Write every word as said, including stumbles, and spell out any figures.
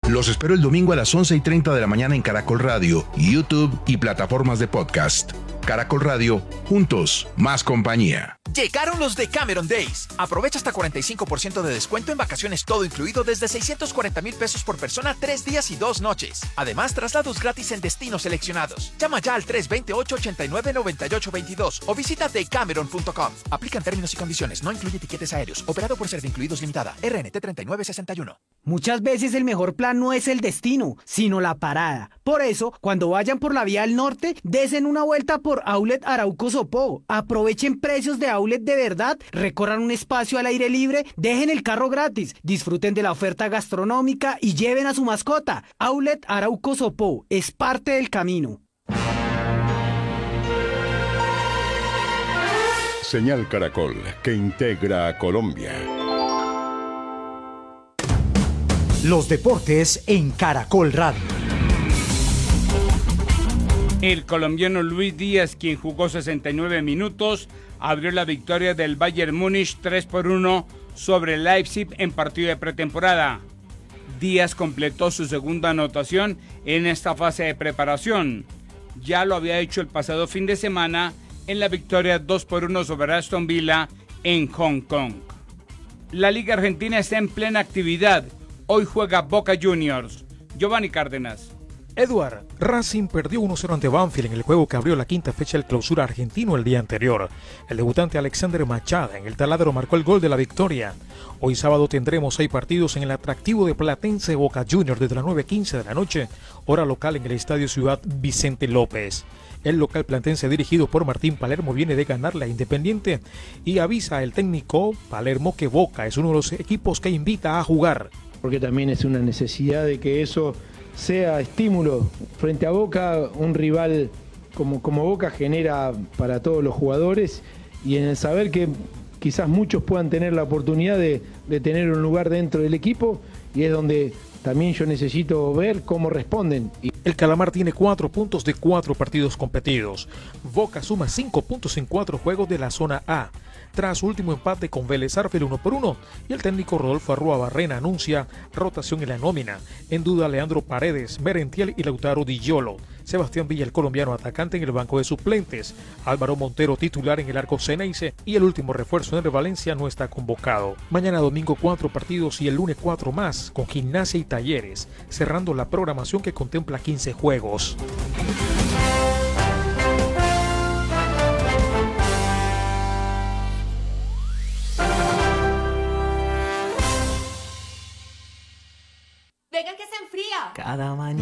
Los espero el domingo a las once y treinta de la mañana en Caracol Radio, YouTube y plataformas de podcast. Caracol Radio, juntos, más compañía. Llegaron los de Cameron Days. Aprovecha hasta cuarenta y cinco por ciento de descuento en vacaciones todo incluido desde seiscientos cuarenta mil pesos por persona, tres días y dos noches. Además, traslados gratis en destinos seleccionados. Llama ya al tres dos ocho, ocho nueve, nueve ocho dos dos o visita decameron punto com. Aplican términos y condiciones. No incluye tiquetes aéreos. Operado por Servincluidos Limitada. R N T treinta y nueve sesenta y uno. Muchas veces el mejor plan no es el destino, sino la parada. Por eso, cuando vayan por la vía al norte, desen una vuelta por Outlet Arauco Sopó. Aprovechen precios de outlet de verdad, recorran un espacio al aire libre, dejen el carro gratis, disfruten de la oferta gastronómica y lleven a su mascota. Outlet Arauco Sopó es parte del camino. Señal Caracol, que integra a Colombia. Los deportes en Caracol Radio. El colombiano Luis Díaz, quien jugó sesenta y nueve minutos, abrió la victoria del Bayern Múnich tres por uno sobre Leipzig en partido de pretemporada. Díaz completó su segunda anotación en esta fase de preparación. Ya lo había hecho el pasado fin de semana en la victoria dos por uno sobre Aston Villa en Hong Kong. La Liga Argentina está en plena actividad. Hoy juega Boca Juniors. Giovanni Cárdenas. Edward, Racing perdió uno cero ante Banfield en el juego que abrió la quinta fecha del clausura argentino el día anterior. El debutante Alexander Machado en el taladro marcó el gol de la victoria. Hoy sábado tendremos seis partidos en el atractivo de Platense Boca Juniors desde las nueve quince de la noche, hora local en el Estadio Ciudad Vicente López. El local platense dirigido por Martín Palermo viene de ganarle a Independiente y avisa el técnico Palermo que Boca es uno de los equipos que invita a jugar. Porque también es una necesidad de que eso sea estímulo frente a Boca, un rival como, como Boca genera para todos los jugadores, y en el saber que quizás muchos puedan tener la oportunidad de, de tener un lugar dentro del equipo, y es donde también yo necesito ver cómo responden. El Calamar tiene cuatro puntos de cuatro partidos competidos. Boca suma cinco puntos en cuatro juegos de la zona A. Tras su último empate con Vélez Sarsfield uno por uno, y el técnico Rodolfo Arrua Barrena anuncia rotación en la nómina. En duda Leandro Paredes, Merentiel y Lautaro Di Giolo. Sebastián Villa, el colombiano atacante, en el banco de suplentes. Álvaro Montero, titular en el arco Ceneice, y el último refuerzo en el Valencia no está convocado. Mañana domingo cuatro partidos y el lunes cuatro más, con Gimnasia y Talleres, cerrando la programación que contempla quince juegos. Venga que se enfría. Cada mañana.